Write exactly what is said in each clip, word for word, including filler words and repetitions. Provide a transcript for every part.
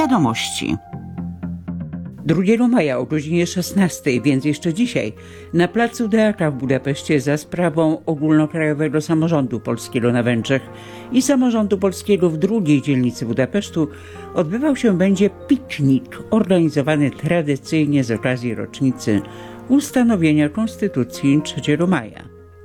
Wiadomości. drugiego maja o godzinie szesnastej, więc jeszcze dzisiaj, na placu Deaka w Budapeszcie za sprawą Ogólnokrajowego Samorządu Polskiego na Węgrzech i Samorządu Polskiego w drugiej dzielnicy Budapesztu odbywał się będzie piknik organizowany tradycyjnie z okazji rocznicy ustanowienia Konstytucji trzeciego maja.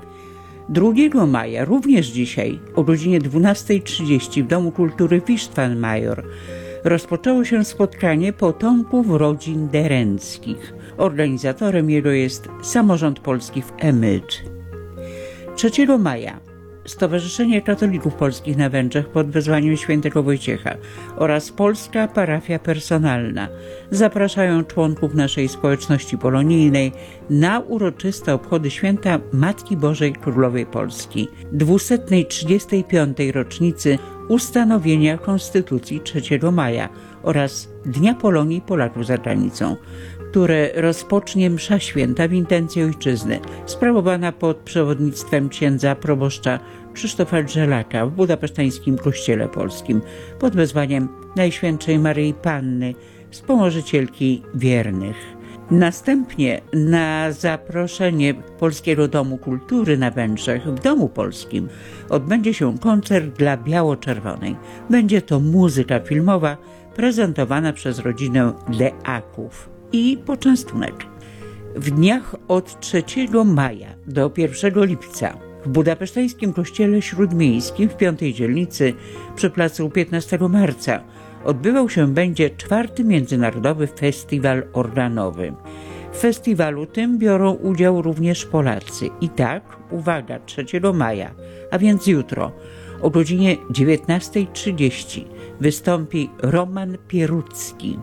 drugiego maja, również dzisiaj, o godzinie dwunastej trzydzieści w Domu Kultury Wisztwan Major rozpoczęło się spotkanie potomków rodzin derenckich. Organizatorem jego jest Samorząd Polski w Emyt. trzeciego maja Stowarzyszenie Katolików Polskich na Węgrzech pod wezwaniem świętego Wojciecha oraz Polska Parafia Personalna zapraszają członków naszej społeczności polonijnej na uroczyste obchody święta Matki Bożej Królowej Polski, dwusetnej trzydziestej piątej rocznicy ustanowienia Konstytucji trzeciego maja oraz Dnia Polonii i Polaków za granicą, które rozpocznie msza święta w intencji ojczyzny, sprawowana pod przewodnictwem księdza proboszcza Krzysztofa Grzelaka w budapesztańskim Kościele Polskim pod wezwaniem Najświętszej Maryi Panny, wspomożycielki wiernych. Następnie na zaproszenie Polskiego Domu Kultury na Węgrzech w Domu Polskim odbędzie się koncert dla Biało-Czerwonej. Będzie to muzyka filmowa prezentowana przez rodzinę Deaków i poczęstunek. W dniach od trzeciego maja do pierwszego lipca w budapesztańskim Kościele Śródmiejskim w piątej dzielnicy przy placu piętnastego marca odbywał się będzie czwarty Międzynarodowy Festiwal Organowy. W festiwalu tym biorą udział również Polacy. I tak, uwaga, trzeciego maja, a więc jutro, o godzinie dziewiętnastej trzydzieści wystąpi Roman Pierucki,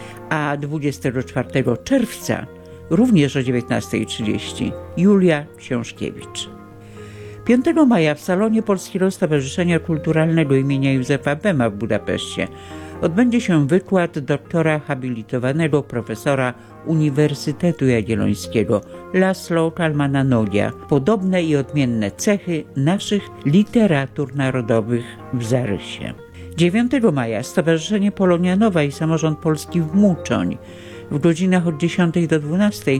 a dwudziestego czwartego czerwca, również o dziewiętnastej trzydzieści, Julia Książkiewicz. piątego maja w salonie Polskiego Stowarzyszenia Kulturalnego imienia Józefa Bema w Budapeszcie odbędzie się wykład doktora habilitowanego profesora Uniwersytetu Jagiellońskiego Laszlo Kalmana-Nogia. Podobne i odmienne cechy naszych literatur narodowych w zarysie. dziewiątego maja Stowarzyszenie Polonia Nowa i Samorząd Polski w Muczoń w godzinach od dziesiątej do dwunastej